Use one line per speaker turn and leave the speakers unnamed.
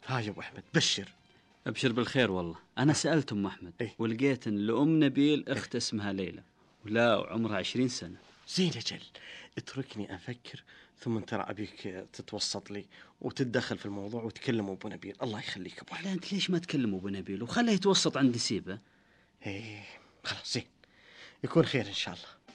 ها يا ابو احمد بشر.
ابشر بالخير والله. انا سألت ام احمد ولقيت ان لام نبيل اخت اسمها ليلى، ولا عمرها 20 سنة.
زين اجل، اتركني افكر، ثم ترى ابيك تتوسط لي وتتدخل في الموضوع وتكلم ابو نبيل. الله يخليك ابو احمد.
لا انت ليش ما تكلم ابو نبيل وخليه يتوسط عند سيبه؟
ايه خلاص زين، يكون خير ان شاء الله.